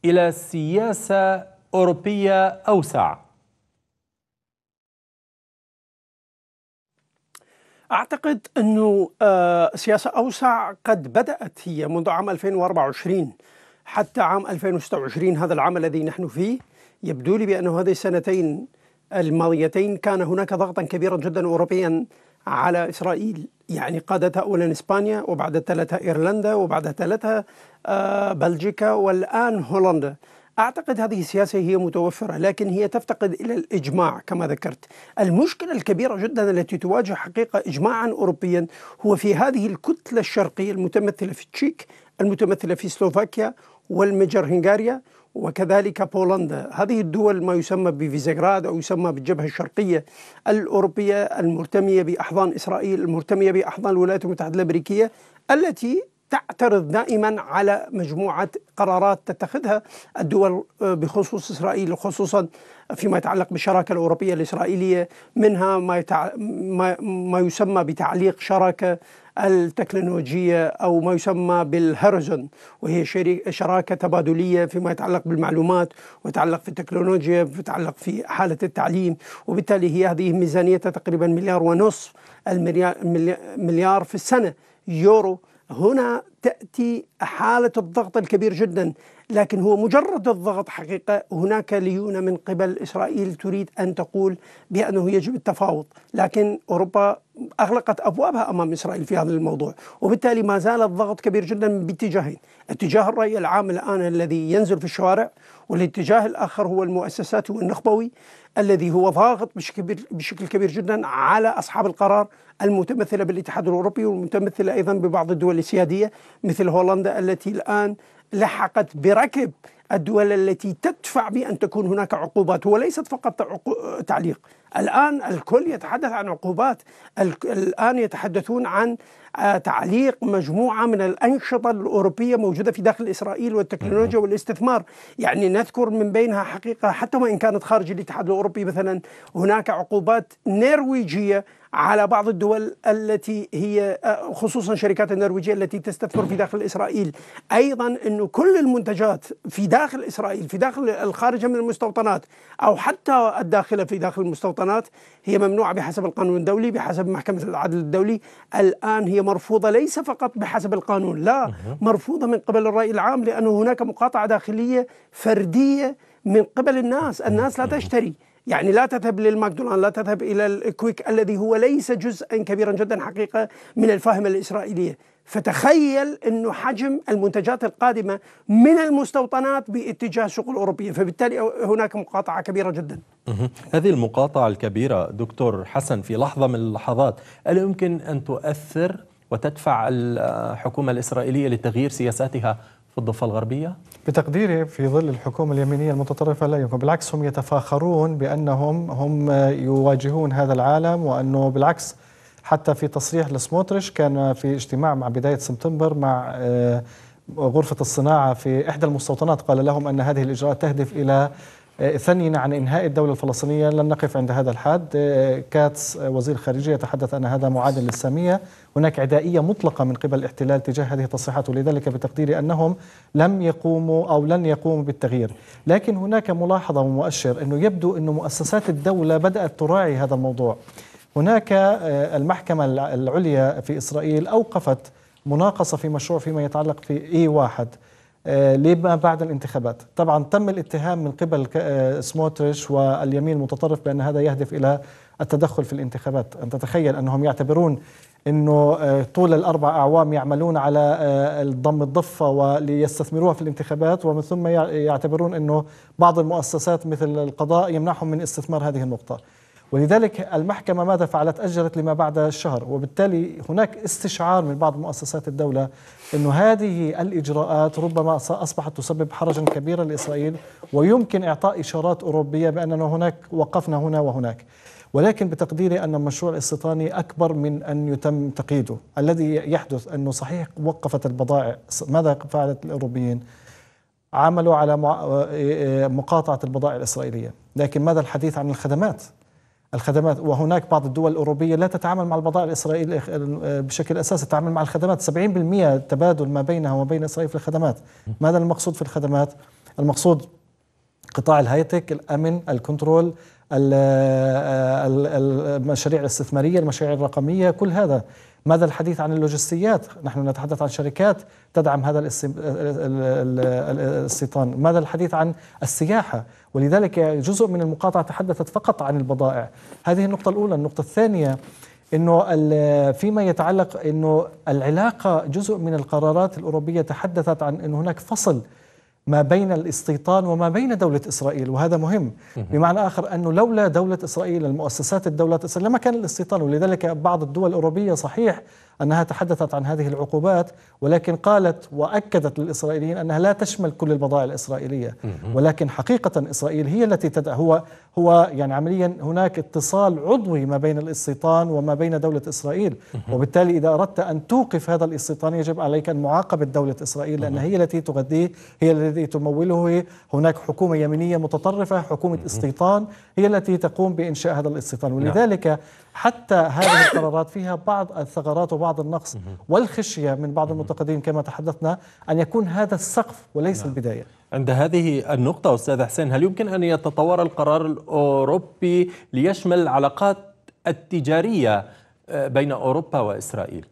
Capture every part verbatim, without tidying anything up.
إلى سياسة أوروبية أوسع؟ أعتقد أنه سياسة أوسع قد بدأت هي منذ عام ألفين وأربعة وعشرين حتى عام ألفين وستة وعشرين، هذا العام الذي نحن فيه. يبدو لي بأن هذه السنتين الماضيتين كان هناك ضغطا كبيرا جدا أوروبيا على إسرائيل، يعني قادتها أولا إسبانيا، وبعد تلتها إيرلندا، وبعد تلتها بلجيكا، والآن هولندا. أعتقد هذه السياسة هي متوفرة، لكن هي تفتقد إلى الإجماع كما ذكرت. المشكلة الكبيرة جدا التي تواجه حقيقة إجماعا أوروبيا هو في هذه الكتلة الشرقية المتمثلة في التشيك، المتمثلة في سلوفاكيا والمجر هنغاريا، وكذلك بولندا. هذه الدول ما يسمى بفيزيغراد أو يسمى بالجبهة الشرقية الأوروبية، المرتمية بأحضان إسرائيل، المرتمية بأحضان الولايات المتحدة الأمريكية، التي تعترض دائما على مجموعة قرارات تتخذها الدول بخصوص إسرائيل، خصوصا فيما يتعلق بالشراكة الأوروبية الإسرائيلية، منها ما, يتع... ما... ما يسمى بتعليق شراكة التكنولوجية أو ما يسمى بالهوريزون، وهي شراكة تبادلية فيما يتعلق بالمعلومات ويتعلق في التكنولوجيا ويتعلق في حالة التعليم. وبالتالي هي هذه ميزانيتها تقريبا مليار ونصف المليار مليار في السنة يورو. هنا تأتي حالة الضغط الكبير جدا، لكن هو مجرد الضغط حقيقة. هناك ليونة من قبل إسرائيل تريد أن تقول بأنه يجب التفاوض، لكن أوروبا أغلقت أبوابها أمام إسرائيل في هذا الموضوع، وبالتالي ما زال الضغط كبير جدا باتجاهين: اتجاه الرأي العام الآن الذي ينزل في الشوارع، والاتجاه الآخر هو المؤسسات والنخبوي الذي هو ضاغط بشكل, بشكل كبير جدا على أصحاب القرار المتمثلة بالاتحاد الأوروبي، والمتمثلة أيضا ببعض الدول السيادية مثل هولندا التي الآن لحقت بركب الدول التي تدفع بأن تكون هناك عقوبات، وليست فقط تعليق. الآن الكل يتحدث عن عقوبات، الآن يتحدثون عن تعليق مجموعة من الأنشطة الأوروبية موجودة في داخل إسرائيل والتكنولوجيا والاستثمار. يعني نذكر من بينها حقيقة حتى وإن كانت خارج الاتحاد الأوروبي، مثلا هناك عقوبات نرويجية على بعض الدول التي هي خصوصا شركات النرويجية التي تستثمر في داخل إسرائيل. أيضا أنه كل المنتجات في داخل إسرائيل، في داخل الخارج من المستوطنات أو حتى الداخلة في داخل المستوطنات، هي ممنوعة بحسب القانون الدولي، بحسب محكمة العدل الدولي. الآن هي مرفوضة ليس فقط بحسب القانون، لا، مرفوضة من قبل الرأي العام، لأنه هناك مقاطعة داخلية فردية من قبل الناس. الناس لا تشتري، يعني لا تذهب للماكدونالد، لا تذهب إلى الكويك الذي هو ليس جزءا كبيرا جدا حقيقة من الفاهمة الإسرائيلية. فتخيل أنه حجم المنتجات القادمة من المستوطنات باتجاه السوق الأوروبية، فبالتالي هناك مقاطعة كبيرة جدا. هذه المقاطعة الكبيرة دكتور حسن في لحظة من اللحظات ألا يمكن أن تؤثر وتدفع الحكومة الإسرائيلية لتغيير سياساتها في الضفة الغربية؟ بتقديري في ظل الحكومة اليمينية المتطرفة لا يمكن، بالعكس هم يتفاخرون بأنهم هم يواجهون هذا العالم، وأنه بالعكس حتى في تصريح لسموتريش كان في اجتماع مع بداية سبتمبر مع غرفة الصناعة في إحدى المستوطنات، قال لهم أن هذه الإجراءات تهدف إلى ثنينا عن إنهاء الدولة الفلسطينية، لن نقف عند هذا الحد. كاتس وزير الخارجية يتحدث أن هذا معادل للسامية، هناك عدائية مطلقة من قبل الاحتلال تجاه هذه التصريحات، ولذلك بتقديري أنهم لم يقوموا أو لن يقوموا بالتغيير. لكن هناك ملاحظة ومؤشر أنه يبدو أن مؤسسات الدولة بدأت تراعي هذا الموضوع. هناك المحكمة العليا في إسرائيل أوقفت مناقصة في مشروع فيما يتعلق في إي واحد لما بعد الانتخابات. طبعا تم الاتهام من قبل سموتريش واليمين المتطرف بأن هذا يهدف إلى التدخل في الانتخابات. أن تتخيل أنهم يعتبرون أنه طول الأربع أعوام يعملون على ضم الضفة وليستثمروها في الانتخابات، ومن ثم يعتبرون أنه بعض المؤسسات مثل القضاء يمنعهم من استثمار هذه النقطة. ولذلك المحكمة ماذا فعلت؟ أجلت لما بعد الشهر، وبالتالي هناك استشعار من بعض مؤسسات الدولة أنه هذه الإجراءات ربما أصبحت تسبب حرجا كبيرا لإسرائيل، ويمكن إعطاء إشارات أوروبية بأننا هناك وقفنا هنا وهناك. ولكن بتقديري أن المشروع الاستيطاني أكبر من أن يتم تقييده. الذي يحدث أنه صحيح وقفت البضائع، ماذا فعلت الأوروبيين؟ عملوا على مقاطعة البضائع الإسرائيلية، لكن ماذا الحديث عن الخدمات؟ الخدمات. وهناك بعض الدول الأوروبية لا تتعامل مع البضائع الإسرائيلية بشكل أساسي، تتعامل مع الخدمات. سبعين بالمئة تبادل ما بينها وما بين إسرائيل في الخدمات. ماذا المقصود في الخدمات؟ المقصود قطاع الهايتك، الأمن، الكنترول، المشاريع الاستثمارية، المشاريع الرقمية، كل هذا. ماذا الحديث عن اللوجستيات؟ نحن نتحدث عن شركات تدعم هذا الاستيطان. ماذا الحديث عن السياحة؟ ولذلك جزء من المقاطعة تحدثت فقط عن البضائع. هذه النقطة الأولى. النقطة الثانية إنه فيما يتعلق إنه العلاقة، جزء من القرارات الأوروبية تحدثت عن إنه هناك فصل ما بين الاستيطان وما بين دولة إسرائيل، وهذا مهم. بمعنى آخر أنه لولا دولة إسرائيل، المؤسسات الدولة إسرائيل، لما كان الاستيطان. ولذلك بعض الدول الأوروبية صحيح أنها تحدثت عن هذه العقوبات، ولكن قالت وأكدت للإسرائيليين أنها لا تشمل كل البضائع الإسرائيلية. ولكن حقيقة إسرائيل هي التي تدعم. هو هو يعني عمليا هناك اتصال عضوي ما بين الاستيطان وما بين دولة إسرائيل، وبالتالي إذا أردت أن توقف هذا الاستيطان يجب عليك أن معاقبة دولة إسرائيل، لأن هي التي تغذيه، هي التي تموله. هناك حكومة يمينية متطرفة، حكومة استيطان، هي التي تقوم بإنشاء هذا الاستيطان. ولذلك حتى هذه القرارات فيها بعض الثغرات وبعض النقص والخشية من بعض المنتقدين كما تحدثنا أن يكون هذا السقف وليس نعم. البداية. عند هذه النقطة أستاذ حسين، هل يمكن أن يتطور القرار الأوروبي ليشمل العلاقات التجارية بين أوروبا وإسرائيل؟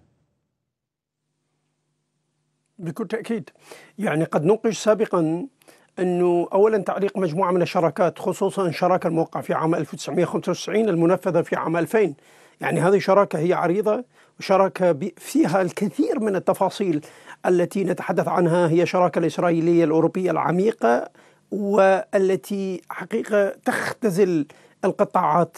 بكل تأكيد. يعني قد نوقش سابقا أنه أولا تعليق مجموعة من الشراكات، خصوصا الشراكة الموقعة في عام ألف وتسعمئة وخمسة وتسعين المنفذة في عام ألفين. يعني هذه شراكة هي عريضة، وشراكة فيها الكثير من التفاصيل التي نتحدث عنها. هي شراكة الإسرائيلية الأوروبية العميقة، والتي حقيقة تختزل القطاعات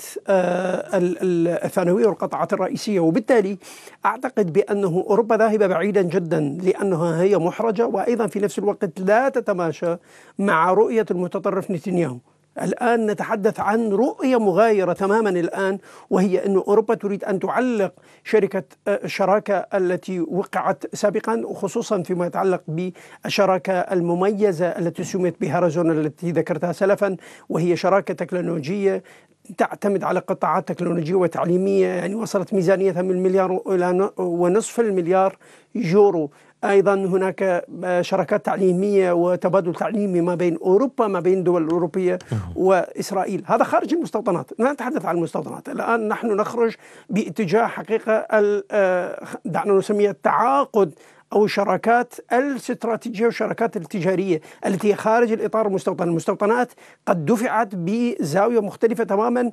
الثانوية والقطاعات الرئيسية. وبالتالي أعتقد بأنه أوروبا ذاهبة بعيدا جدا، لأنها هي محرجة، وأيضا في نفس الوقت لا تتماشى مع رؤية المتطرف نتنياهو. الآن نتحدث عن رؤية مغايرة تماما الآن، وهي أن أوروبا تريد أن تعلق شركة الشراكة التي وقعت سابقا، وخصوصا فيما يتعلق بالشراكة المميزة التي سميت بهارزون التي ذكرتها سلفا، وهي شراكة تكنولوجية تعتمد على قطاعات تكنولوجية وتعليمية. يعني وصلت ميزانيتها من مليار إلى ونصف المليار يورو. أيضا هناك شراكات تعليمية وتبادل تعليمي ما بين أوروبا، ما بين الدول الأوروبية وإسرائيل. هذا خارج المستوطنات، لا نتحدث عن المستوطنات. الآن نحن نخرج باتجاه حقيقة دعنا نسميها التعاقد أو الشراكات الاستراتيجية والشراكات التجارية التي هي خارج الإطار المستوطن. المستوطنات قد دفعت بزاوية مختلفة تماما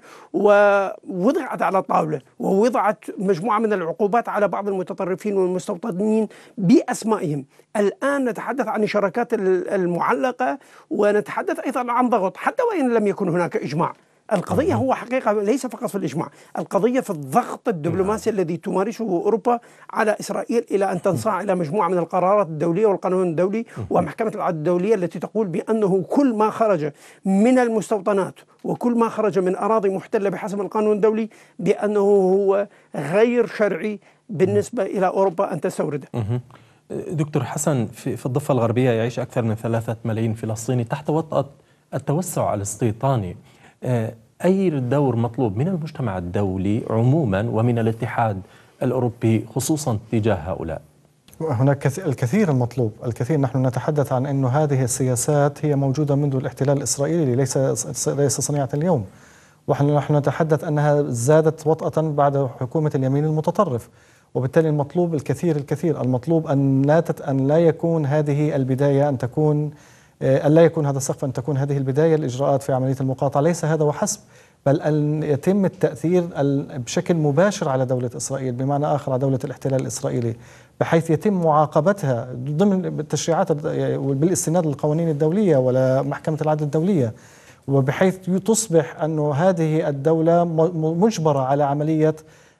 ووضعت على الطاولة، ووضعت مجموعة من العقوبات على بعض المتطرفين والمستوطنين بأسمائهم. الآن نتحدث عن الشراكات المعلقة، ونتحدث أيضا عن ضغط، حتى وإن لم يكن هناك إجماع. القضية هو حقيقة ليس فقط في الإجماع، القضية في الضغط الدبلوماسي الذي تمارسه أوروبا على إسرائيل إلى أن تنصاع إلى مجموعة من القرارات الدولية والقانون الدولي ومحكمة العدل الدولية التي تقول بأنه كل ما خرج من المستوطنات وكل ما خرج من أراضي محتلة بحسب القانون الدولي بأنه هو غير شرعي بالنسبة إلى أوروبا أن تستورده. دكتور حسن، في الضفة الغربية يعيش أكثر من ثلاثة ملايين فلسطيني تحت وطأة التوسع الاستيطاني. أي دور مطلوب من المجتمع الدولي عموما ومن الاتحاد الأوروبي خصوصا تجاه هؤلاء؟ هناك الكثير المطلوب، الكثير. نحن نتحدث عن أن هذه السياسات هي موجودة منذ الاحتلال الإسرائيلي، ليس ليس صنيعة اليوم. ونحن نتحدث أنها زادت وطأة بعد حكومة اليمين المتطرف، وبالتالي المطلوب الكثير الكثير. المطلوب أن لا تت أن لا يكون هذه البداية، أن تكون أن لا يكون هذا السقف، أن تكون هذه البداية الإجراءات في عملية المقاطعة. ليس هذا وحسب، بل أن يتم التأثير بشكل مباشر على دولة إسرائيل، بمعنى آخر على دولة الاحتلال الإسرائيلي، بحيث يتم معاقبتها ضمن التشريعات بالاستناد للقوانين الدولية ولا محكمة العدل الدولية، وبحيث تصبح أن هذه الدولة مجبرة على عملية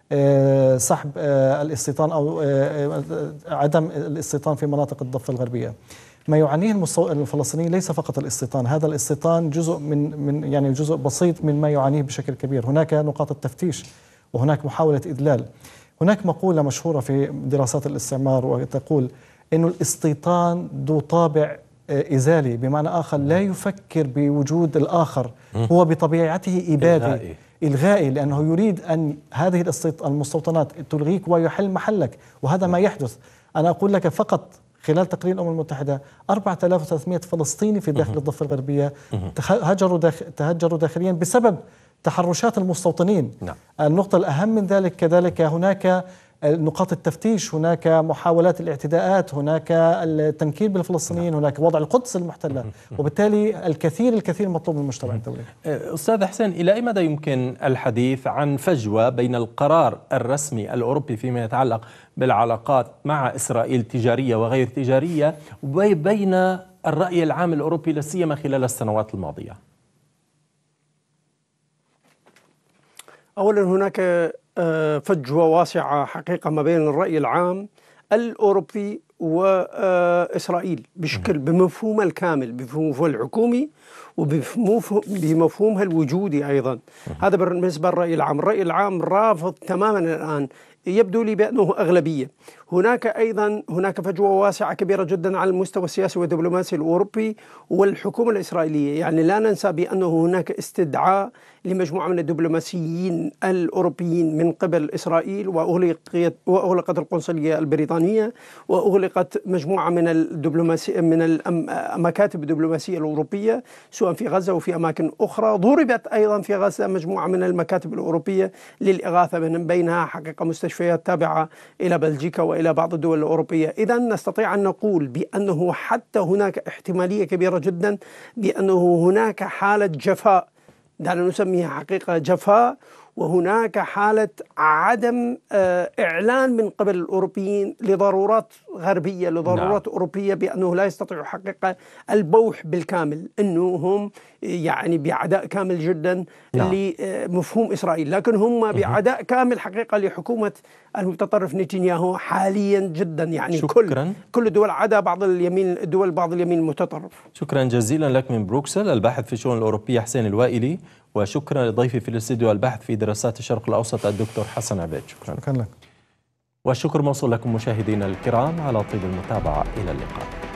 سحب الاستيطان أو عدم الاستيطان في مناطق الضفة الغربية. ما يعنيه الفلسطينيين ليس فقط الاستيطان، هذا الاستيطان جزء من من يعني جزء بسيط من ما يعانيه بشكل كبير. هناك نقاط التفتيش، وهناك محاولة إذلال. هناك مقولة مشهورة في دراسات الاستعمار وتقول إنه الاستيطان ذو طابع إزالي، بمعنى آخر لا يفكر بوجود الآخر، هو بطبيعته إبادي إلغائي، لأنه يريد أن هذه المستوطنات تلغيك ويحل محلك، وهذا ما يحدث. أنا أقول لك فقط خلال تقرير الأمم المتحدة أربعة آلاف وثلاثمئة فلسطيني في داخل الضفة الغربية تهجروا داخل تهجروا داخليا بسبب تحرشات المستوطنين. نعم. النقطة الأهم من ذلك كذلك هناك نقاط التفتيش، هناك محاولات الاعتداءات، هناك التنكيل بالفلسطينيين، هناك وضع القدس المحتلة، وبالتالي الكثير الكثير مطلوب من المجتمع الدولي. أستاذ حسين، إلى أي مدى يمكن الحديث عن فجوة بين القرار الرسمي الأوروبي فيما يتعلق بالعلاقات مع إسرائيل تجارية وغير تجارية وبين الرأي العام الأوروبي لا سيما خلال السنوات الماضية؟ أولا هناك فجوة واسعة حقيقة ما بين الرأي العام الأوروبي وإسرائيل بشكل بمفهومها الكامل، بمفهومها الحكومي وبمفهومها الوجودي أيضا. هذا بالنسبة للرأي العام. الرأي العام رافض تماما الآن، يبدو لي بأنه أغلبية. هناك أيضا هناك فجوة واسعة كبيرة جدا على المستوى السياسي والدبلوماسي الأوروبي والحكومة الإسرائيلية. يعني لا ننسى بأنه هناك استدعاء لمجموعة من الدبلوماسيين الأوروبيين من قبل إسرائيل، وأغلقت وأغلقت القنصلية البريطانية، وأغلقت مجموعة من الدبلوماسي من المكاتب الدبلوماسية الأوروبية سواء في غزة وفي أماكن أخرى. ضربت أيضا في غزة مجموعة من المكاتب الأوروبية للإغاثة، من بينها حقيقة مستشفيات تابعة إلى بلجيكا وإلى بعض الدول الأوروبية. إذا نستطيع أن نقول بأنه حتى هناك احتمالية كبيرة جدا بأنه هناك حالة جفاء، دعنا نسميها حقيقة جفاء، وهناك حالة عدم إعلان من قبل الأوروبيين لضرورات غربية، لضرورات نعم. أوروبية، بأنه لا يستطيعوا حقيقة البوح بالكامل، أنه هم يعني بعداء كامل جدا نعم. لمفهوم إسرائيل، لكن هم بعداء كامل حقيقة لحكومة المتطرف نتنياهو حاليا جدا. يعني شكراً. كل كل الدول عدا بعض اليمين، الدول بعض اليمين المتطرف. شكرا جزيلا لك من بروكسل الباحث في الشؤون الأوروبية حسين الوائلي، وشكرا لضيفي في الاستديو الباحث في دراسات الشرق الأوسط الدكتور حسن عبيد. شكرا. شكرا لك. والشكر موصول لكم مشاهدينا الكرام على طيب المتابعة. إلى اللقاء.